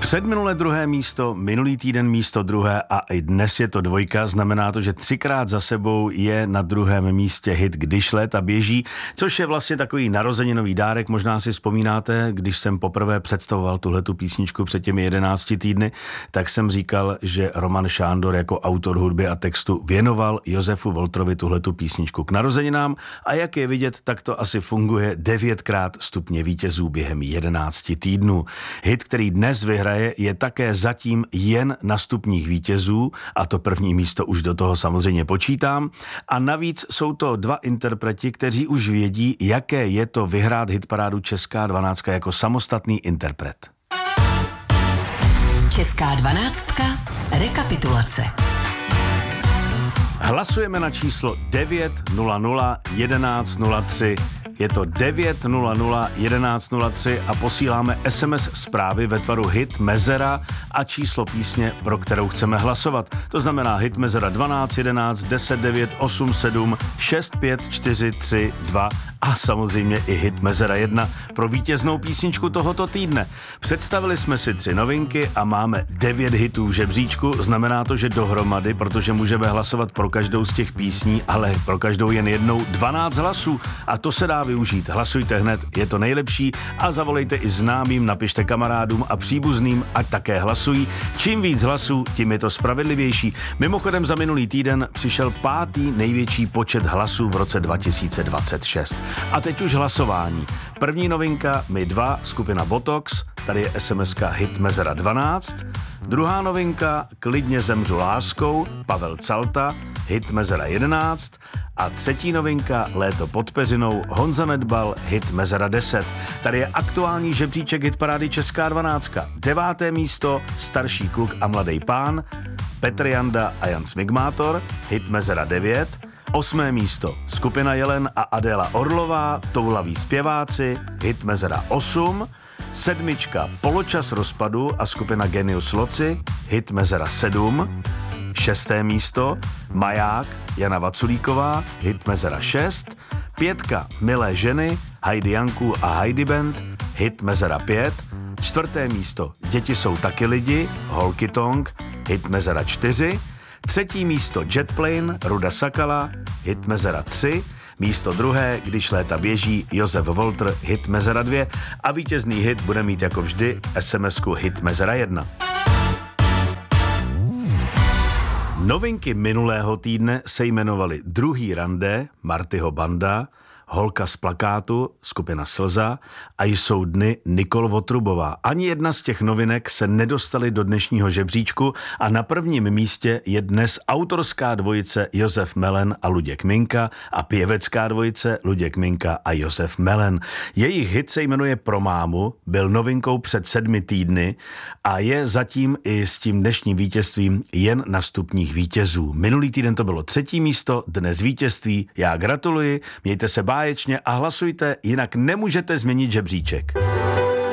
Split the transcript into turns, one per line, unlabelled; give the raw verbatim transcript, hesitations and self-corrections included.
Předminulé druhé místo, minulý týden místo druhé a i dnes je to dvojka, znamená to, že třikrát za sebou je na druhém místě hit Když léta běží, což je vlastně takový narozeninový dárek. Možná si vzpomínáte, když jsem poprvé představoval tuhletu písničku před těmi jedenácti týdny, tak jsem říkal, že Roman Šándor jako autor hudby a textu věnoval Josefu Voltrovi tuhletu písničku k narozeninám a jak je vidět, tak to asi funguje devětkrát stupně vítězů během jedenácti týdnů. Hit, který dnes vyhraje, je také zatím jen na stupních vítězů a to první místo už do toho samozřejmě počítám. A navíc jsou to dva interpreti, kteří už vědí, jaké je to vyhrát hitparádu Česká dvanáctka jako samostatný interpret.
Česká dvanáctka. Rekapitulace.
Hlasujeme na číslo devět nula nula jedenáct nula tři. Je to devět nula nula jedenáct nula tři a posíláme es em es zprávy ve tvaru hit mezera a číslo písně, pro kterou chceme hlasovat. To znamená hit mezera dvanáct, jedenáct, deset, devět, osm, sedm, šest, pět, čtyři, tři, dva a samozřejmě i hit mezera jedna pro vítěznou písničku tohoto týdne. Představili jsme si tři novinky a máme devět hitů v žebříčku. Znamená to, že dohromady, protože můžeme hlasovat pro každou z těch písní, ale pro každou jen jednou dvanáct hlasů a to se dá využít. Hlasujte hned, je to nejlepší a zavolejte i známým, napište kamarádům a příbuzným, ať také hlasují. Čím víc hlasů, tím je to spravedlivější. Mimochodem za minulý týden přišel pátý největší počet hlasů v roce dva tisíce dvacet šest. A teď už hlasování. První novinka, my dva, skupina Botox, tady je es em eska hit mezera dvanáct. Druhá novinka, Klidně zemřu láskou, Pavel Calta, hit mezera jedenáct. A třetí novinka, Léto pod peřinou, Honza Nedbal, hit mezera deset. Tady je aktuální žebříček hitparády Česká dvanáctka. Deváté místo, Starší kluk a mladý pán, Petr Janda a Jan Smigmátor, hit mezera devět. Osmé místo, skupina Jelen a Adéla Orlová, Toulaví zpěváci, hit mezera osm. Sedmička, Poločas rozpadu a skupina Genius Loci, hit mezera sedm. Šesté místo, Maják, Jana Vaculíková, hit mezera šest. Pětka, Milé ženy, Heidi Janku a Heidi Band, hit mezera pět. Čtvrté místo, Děti jsou taky lidi, Holky Tong, hit mezera čtyři. Třetí místo, Jetplane, Ruda Sakala, hit mezera tři. Místo druhé, Když léta běží, Josef Voltr, hit mezera dvě. A vítězný hit bude mít jako vždy es em esku hit mezera jedna. Novinky minulého týdne se jmenovaly Druhý rande, Martyho banda, Holka z plakátu, skupina Slza a Jsou dny, Nikol Votrubová. Ani jedna z těch novinek se nedostaly do dnešního žebříčku a na prvním místě je dnes autorská dvojice Josef Melen a Luděk Minka a pěvecká dvojice Luděk Minka a Josef Melen. Jejich hit se jmenuje Pro mámu, byl novinkou před sedmi týdny a je zatím i s tím dnešním vítězstvím jen na stupních vítězů. Minulý týden to bylo třetí místo, dnes vítězství. Já gratuluji, mějte se báječně a hlasujte, jinak nemůžete změnit žebříček.